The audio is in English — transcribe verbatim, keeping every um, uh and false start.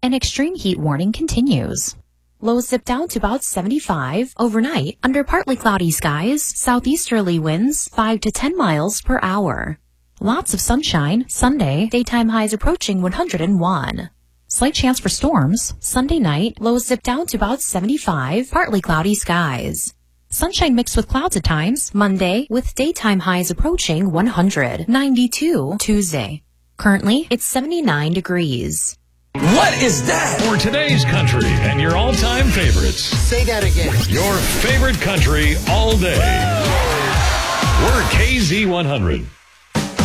An extreme heat warning continues. Lows dip down to about seventy-five. Overnight, under partly cloudy skies, southeasterly winds five to ten miles per hour. Lots of sunshine. Sunday, daytime highs approaching one hundred one. Slight chance for storms. Sunday night, lows dip down to about seventy-five. Partly cloudy skies. Sunshine mixed with clouds at times. Monday, with daytime highs approaching one hundred. ninety-two. Tuesday. Currently, it's seventy-nine degrees. What is that? For today's country and your all-time favorites. Say that again. Your favorite country all day. We're K Z one hundred.